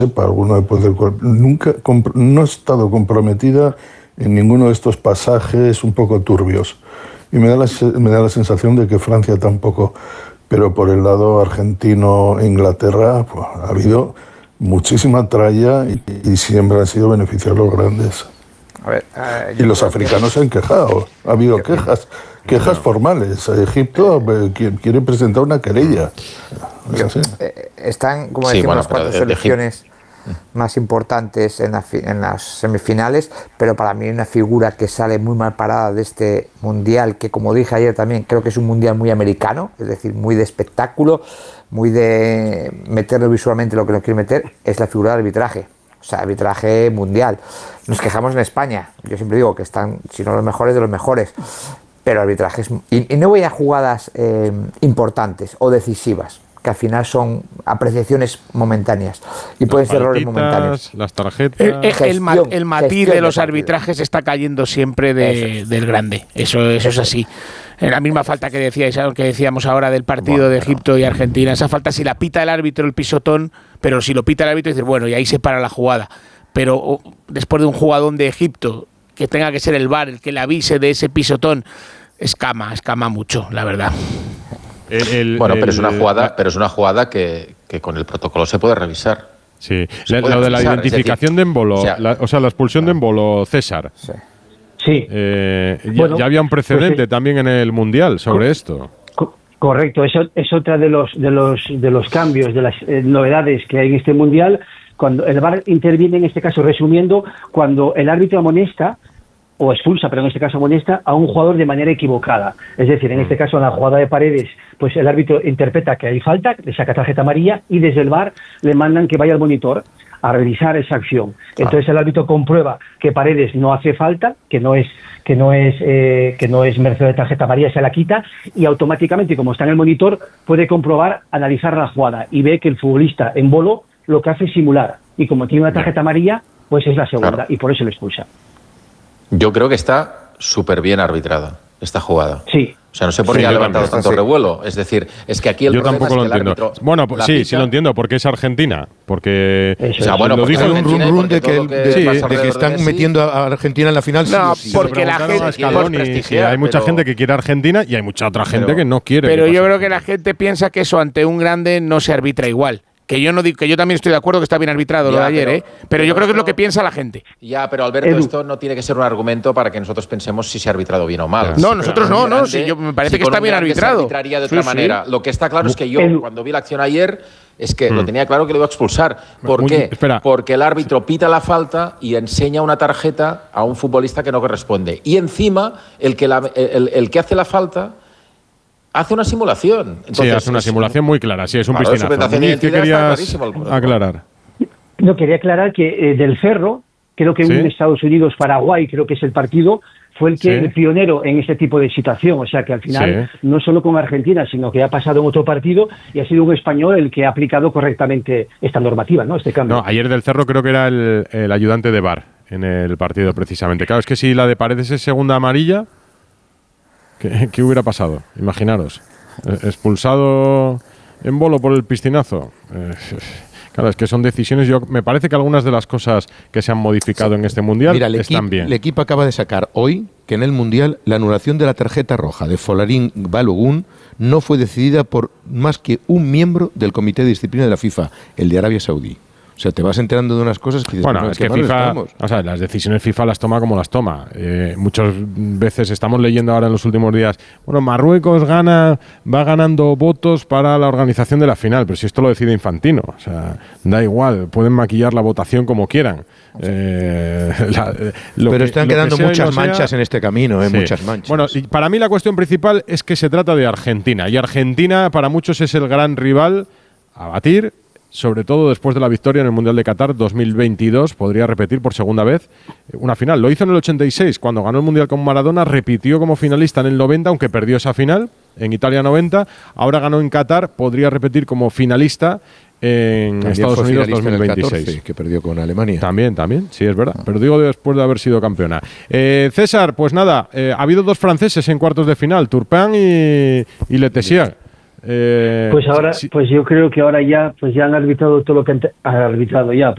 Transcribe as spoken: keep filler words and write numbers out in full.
sepa, alguno después del cuerpo, nunca no ha estado comprometida en ninguno de estos pasajes un poco turbios. Y me da la, me da la sensación de que Francia tampoco. Pero por el lado argentino-Inglaterra pues, ha habido muchísima tralla y, y siempre han sido beneficiados los grandes. A ver, uh, y los africanos que... se han quejado. Ha habido yo, quejas, quejas no. formales. Egipto quiere presentar una querella. Yo, eh, están, como sí, decimos, bueno, las cuatro selecciones más importantes en, la, en las semifinales, pero para mí una figura que sale muy mal parada de este mundial, que como dije ayer también, creo que es un mundial muy americano, es decir, muy de espectáculo, muy de meterlo visualmente lo que lo quiere meter, es la figura del arbitraje. O sea, arbitraje mundial. Nos quejamos en España, yo siempre digo que están, si no los mejores, de los mejores, pero arbitrajes, y, y no voy a jugadas eh, importantes o decisivas, que al final son apreciaciones momentáneas y pueden ser errores momentáneos. Las tarjetas. El, el, el, ma, el matiz de los arbitrajes está cayendo siempre de, del grande. Eso, eso es así. En la misma falta que decíais, que decíamos ahora del partido bueno, de Egipto y Argentina, esa falta si la pita el árbitro el pisotón, pero si lo pita el árbitro dices, bueno, y ahí se para la jugada. Pero oh, después de un jugadón de Egipto que tenga que ser el V A R el que le avise de ese pisotón, escama, escama mucho, la verdad. El, el, bueno, pero es una jugada, el, pero es una jugada que, que con el protocolo se puede revisar. Sí, lo de revisar, la identificación decir, de Embolo, o sea, la, o sea, la expulsión de Embolo, César. Sí. sí. Eh, bueno, ya, ya había un precedente pues, también en el Mundial sobre co esto. Co correcto, eso es otra de los de los de los cambios, de las eh, novedades que hay en este Mundial. Cuando el V A R interviene, en este caso, resumiendo, cuando el árbitro amonesta o expulsa, pero en este caso amonesta, a un jugador de manera equivocada. Es decir, en este caso, en la jugada de Paredes, pues el árbitro interpreta que hay falta, le saca tarjeta amarilla y desde el V A R le mandan que vaya al monitor a revisar esa acción. Entonces el árbitro comprueba que Paredes no hace falta, que no es que no es eh, que no es merced de tarjeta amarilla, se la quita y automáticamente, como está en el monitor, puede comprobar, analizar la jugada y ve que el futbolista Embolo lo que hace es simular. Y como tiene una tarjeta amarilla, pues es la segunda, claro. Y por eso le expulsa. Yo creo que está súper bien arbitrada esta jugada. Sí. O sea, no sé por qué sí, ha levantado tanto sí. revuelo. Es decir, es que aquí el yo problema tampoco es lo que entiendo. Árbitro, bueno, pues, sí, pita, sí lo entiendo, porque es Argentina. Porque o sea, bueno, lo porque dijo un run run de que, que, de, sí, de que están de metiendo a Argentina en la final. No, sí, porque la gente Scaloni, sí, hay mucha pero, gente que quiere a Argentina y hay mucha otra gente pero, que no quiere. Pero yo creo que la gente piensa que eso ante un grande no se arbitra igual. Que yo no digo, que yo también estoy de acuerdo que está bien arbitrado ya, lo de ayer, pero, ¿eh? Pero, pero yo creo que es lo que piensa la gente. Ya, pero Alberto, Edu. esto no tiene que ser un argumento para que nosotros pensemos si se ha arbitrado bien o mal. No, nosotros no, no, sí, yo, me parece si que está bien arbitrado. Se arbitraría de otra sí, manera. Sí. Lo que está claro es que yo, Edu. cuando vi la acción ayer, es que mm. lo tenía claro que lo iba a expulsar. ¿Por Muy, qué? Espera. Porque el árbitro pita la falta y enseña una tarjeta a un futbolista que no corresponde. Y encima, el que, la, el, el que hace la falta hace una simulación. Entonces, sí, hace una es, simulación muy clara. Sí, es un claro, piscinazo. ¿Qué querías aclarar? No, quería aclarar que eh, Del Ferro, creo que ¿Sí? en Estados Unidos-Paraguay, creo que es el partido, fue el que ¿Sí? el pionero en este tipo de situación. O sea que al final, sí. no solo con Argentina, sino que ha pasado en otro partido y ha sido un español el que ha aplicado correctamente esta normativa, ¿no? Este cambio. No, ayer Del Cerro creo que era el, el ayudante de V A R en el partido precisamente. Claro, es que si la de Paredes es segunda amarilla, ¿qué, qué hubiera pasado? Imaginaros. Expulsado Embolo por el piscinazo. Eh, Claro, es que son decisiones. Yo me parece que algunas de las cosas que se han modificado sí. en este Mundial Mira, están bien. El equipo acaba de sacar hoy que en el Mundial la anulación de la tarjeta roja de Folarin Balogun no fue decidida por más que un miembro del Comité de Disciplina de la FIFA, el de Arabia Saudí. O sea, te vas enterando de unas cosas que dices, bueno, no, es que FIFA, o sea, las decisiones FIFA las toma como las toma. Eh, muchas veces estamos leyendo ahora en los últimos días, bueno, Marruecos gana, va ganando votos para la organización de la final, pero si esto lo decide Infantino, o sea, da igual, pueden maquillar la votación como quieran. Eh, la, pero que, están quedando muchas manchas sea, en este camino, eh, sí. muchas manchas. Bueno, y para mí la cuestión principal es que se trata de Argentina, y Argentina para muchos es el gran rival a batir, sobre todo después de la victoria en el Mundial de Qatar dos mil veintidós, podría repetir por segunda vez una final. Lo hizo en el ochenta y seis, cuando ganó el Mundial con Maradona, repitió como finalista en el noventa, aunque perdió esa final, en Italia noventa, ahora ganó en Qatar, podría repetir como finalista en también Estados Unidos dos mil veintiséis. catorce, que perdió con Alemania. También, también, sí, es verdad, pero digo después de haber sido campeona. Eh, César, pues nada, eh, ha habido dos franceses en cuartos de final, Turpin y, y Le Tissier. Eh, pues ahora, sí, sí. pues yo creo que ahora ya, pues ya han arbitrado todo lo que han, han arbitrado ya.